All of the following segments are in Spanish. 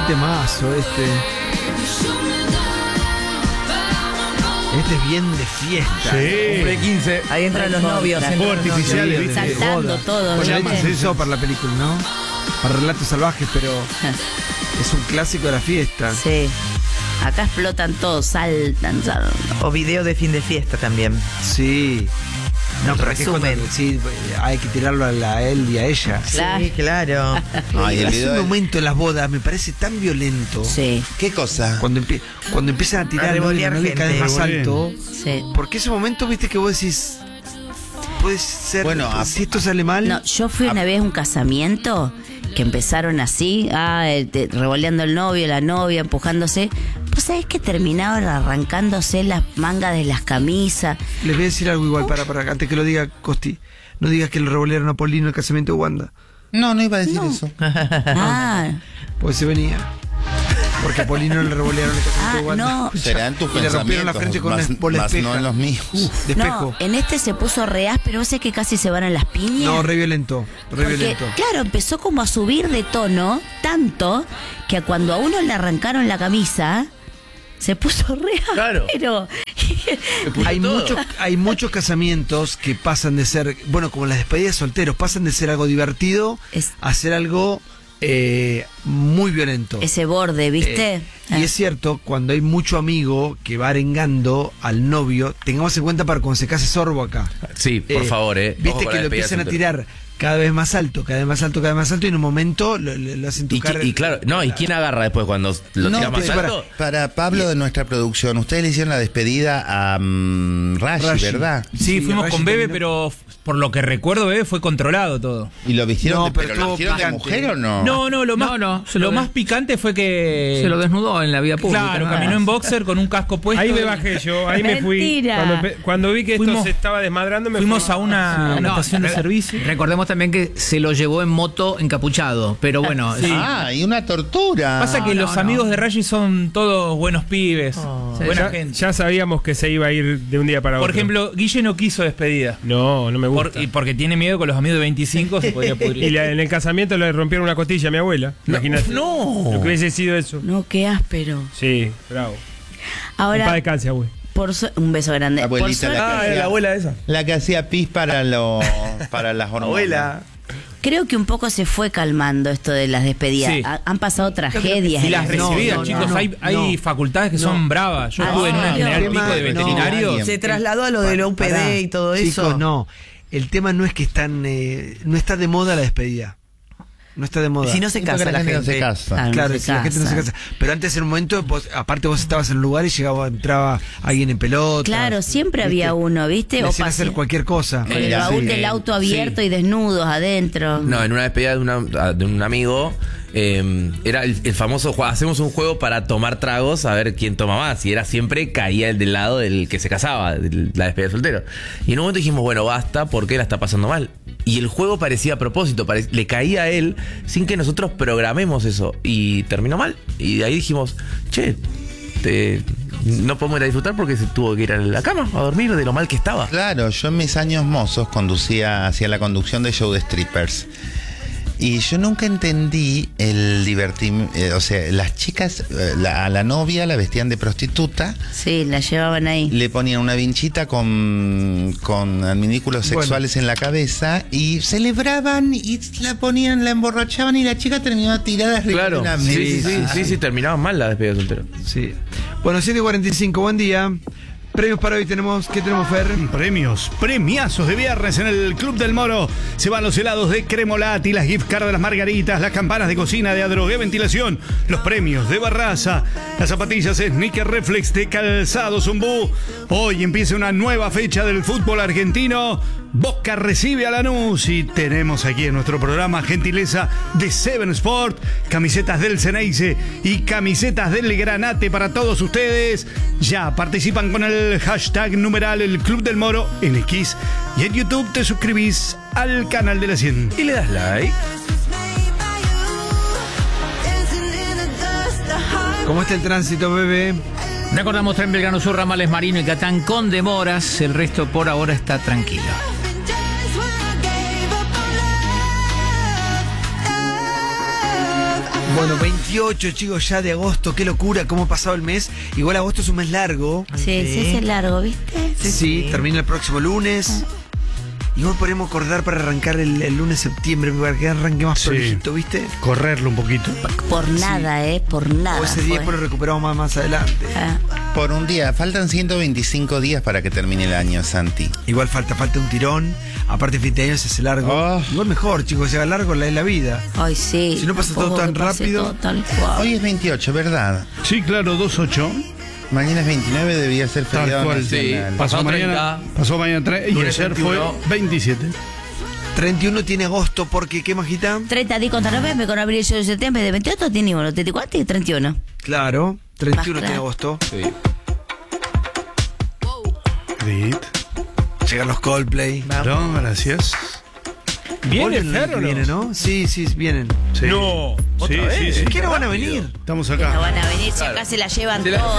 temazo este. Este es bien de fiesta. Sí. Cumple 15. Ahí entran los novios. Fuegos artificiales, ¿viste? Saltando todo. Bueno, ¿viste? se hizo para la película, ¿no? Para Relatos Salvajes, pero es un clásico de la fiesta. Sí. Acá explotan todos, saltan. O video de fin de fiesta también. Sí. No, pero aquí es cuando, resumen. sí, hay que tirarlo a él y a ella. Claro. Sí, claro. Ay, el Hace video un de- momento en las bodas me parece tan violento. Sí, ¿Qué cosa? Cuando empiezan a tirar A al novio y la revolear novia cada vez gente. más alto. sí. Porque ese momento, viste, que vos decís, puede ser, Bueno, si esto sale mal. No, yo fui una vez a un casamiento que empezaron así, revoleando el novio, la novia, empujándose. Pues sabés que terminaron arrancándose las mangas de las camisas. Les voy a decir algo igual, para, antes que lo diga Costi. No digas que le revolearon a Polino el casamiento de Wanda. No iba a decir eso. Ah, Pues se venía. Porque a Polino le revolearon el casamiento de Wanda. no. Será en tus Y le rompieron la pensamientos, frente con más, una bola más espeja. no en los míos. De espejo. No, en este se puso re áspero, vos sé que casi se van a las piñas. No, re violento. Re Porque, violento. claro, empezó como a subir de tono, tanto, que cuando a uno le arrancaron la camisa, se puso re Claro. áspero. Hay muchos casamientos que pasan de ser, bueno, como las despedidas de solteros, pasan de ser algo divertido a ser algo muy violento. Ese borde, ¿viste? Y es cierto, cuando hay mucho amigo que va arengando al novio, tengamos en cuenta para cuando se case sorbo acá. Sí, por favor, Ojo Viste con que la lo despedida empiezan a soltero. tirar cada vez más alto, cada vez más alto, cada vez más alto, y en un momento lo hacen tocar. Y claro, no, ¿y quién agarra después cuando lo No, tira más pero alto? para Pablo de nuestra producción, ustedes le hicieron la despedida a Rashi, Rashi. ¿verdad? Sí, fuimos Rashi con Bebe, terminó- pero por lo que recuerdo, Bebe fue controlado todo. ¿Y lo vistieron, No, de, pero pero lo estuvo vistieron de picante. mujer o no? No, lo más, No, se lo lo más de- picante fue que... Se lo desnudó en la vía pública. Claro, nada caminó en más. boxer con un casco puesto. Ahí me bajé yo, ahí me fui. Mentira. Cuando vi que esto Fuimos- se estaba desmadrando, me Fuimos fui. a una No, estación de servicio. Recordemos también que se lo llevó en moto encapuchado, pero bueno. Sí. Ah, y una tortura. Pasa que no, los no. amigos de Rashi son todos buenos pibes, buena Ya, gente. ya sabíamos que se iba a ir de un día para otro. Por ejemplo, Guille no quiso despedida. No me gusta. Y porque tiene miedo con los amigos de 25 se podía pudrir. Y en el casamiento le rompieron una costilla a mi abuela. Imagínate. No. Lo que hubiese sido eso. No, qué áspero. Sí, bravo. En Ahora, paz descanse, güey. un beso grande. La abuelita, Por la suerte, que hacía- abuela esa. La que hacía pis para las hormonas. creo que un poco se fue calmando esto de las despedidas. Sí. Han pasado tragedias. Y en las las- recibidas, no, chicos, no, hay facultades que son bravas. Yo Ah, estuve en una ¿en serio? General Pico de No, veterinarios. Se trasladó a lo del UPD Pará, y todo chicos, eso. no. El tema no es que no está de moda la despedida. No está de moda. Si no se casa la no se gente. casa. Ah, Claro, no se si la gente no se casa. casa. Pero antes en un momento, aparte vos estabas en el lugar y entraba alguien en pelota. Claro, siempre había uno, ¿viste? Le O hacían hacer pase- cualquier cosa. con el Mira, baúl sí. del auto abierto y desnudos adentro. No, en una despedida de un amigo, era el famoso hacemos un juego para tomar tragos a ver quién toma más. Y era siempre caía el del lado del que se casaba, de la despedida de soltero. Y en un momento dijimos, bueno, basta, porque la está pasando mal. Y el juego parecía a propósito, le caía a él sin que nosotros programemos eso. Y terminó mal. Y de ahí dijimos, che, no podemos ir a disfrutar porque se tuvo que ir a la cama a dormir de lo mal que estaba. Claro, yo en mis años mozos hacía la conducción de show de strippers. Y yo nunca entendí el divertirme, o sea, las chicas, a la novia la vestían de prostituta, Sí, la llevaban ahí. le ponían una vinchita con adminículos sexuales en la cabeza y celebraban y la emborrachaban y la chica terminaba tirada arriba de Claro, una mesa. sí, terminaban mal la despedida de soltero. Sí. Bueno, 7:45, buen día. Premios para hoy tenemos, ¿qué tenemos, Fer? Premios, premiazos de viernes en el Club del Moro. Se van los helados de Cremolati, las gift cards de las Margaritas, las campanas de cocina de Adrogué Ventilación, los premios de Barraza, las zapatillas Sneaker Reflex de Calzado Zumbú. Hoy empieza una nueva fecha del fútbol argentino. Boca recibe a Lanús y tenemos aquí en nuestro programa gentileza de Seven Sport, camisetas del Ceneice y camisetas del Granate para todos ustedes. Ya participan con el hashtag numeral el Club del Moro en X y en YouTube te suscribís al canal de la 100. Y le das like. ¿Cómo está el tránsito, bebé? Recordamos Tren Belgrano Sur, Ramales Marino y Catán con demoras. El resto por ahora está tranquilo. Bueno, 28, chicos, ya de agosto. Qué locura, cómo ha pasado el mes. Igual agosto es un mes largo. Sí, es largo, ¿viste? Sí, termina el próximo lunes. Igual podemos acordar para arrancar el lunes de septiembre, para que arranque más prolijito, ¿viste? Correrlo un poquito. Por nada, por nada. O ese día después lo recuperamos más adelante. Por un día, faltan 125 días para que termine el año, Santi. Igual falta un tirón. Aparte, fin de año se hace largo. Igual mejor, chicos, se haga largo es la vida. Ay, sí. Si no pasa todo tan rápido. Hoy es 28, ¿verdad? Sí, claro, 2-8. Mañana es 29, debía ser Tal feriado cual. nacional. Sí. Pasó mañana 3 y Lunes ayer 21. fue 27. 31 tiene agosto, porque ¿qué, Majita? 30 di contra novembre con abril y septiembre de 28 tiene 1, 34 y 31. Claro, 31 Más tiene agosto. Sí. Grit. Llegan los Coldplay. No, gracias. ¿Viene Vuelven el año que Fer o no? viene, ¿no? Sí, vienen. Sí. No. Sí, ¿Otra sí, vez? sí. ¿Qué no van a venir? Estamos No acá. van a venir, si acá se la llevan Se la- todas.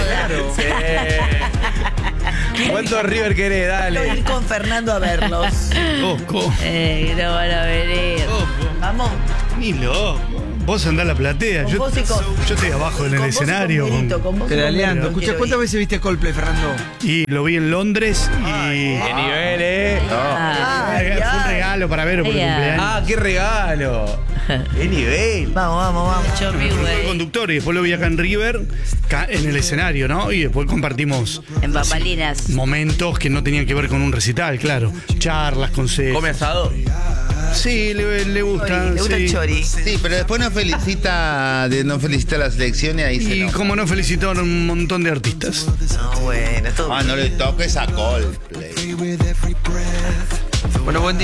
¿Cuánto River querés? Quiero Dale. ir con Fernando a verlos. Loco. No van a venir. Vamos. Ni loco. Vos andás a la platea. Con Yo, vos y con- yo estoy abajo en el Con vos y escenario. con Miguelito, con vos y con Pedaleando. Miguelito, Escucha, quiero ¿cuántas ir. veces viste Coldplay, Fernando? Y lo vi en Londres y. ¡Qué nivel, Fue un regalo para ver por el Ay, cumpleaños. ¡Ah, qué regalo! ¡Qué nivel! Vamos. Yo vi, Fue el güey, conductor y después lo vi acá en River, en el escenario, ¿no? Y después compartimos en bambalinas. momentos que no tenían que ver con un recital, claro. Charlas, consejos. ¿Come asado? Sí, le gusta. Le gusta sí. el chori. Sí, pero después nos felicita a la selección y ahí se Y enoja. como no felicitaron un montón de artistas. No, bueno, todo Ah, no le toques a Coldplay. Bueno, buen día.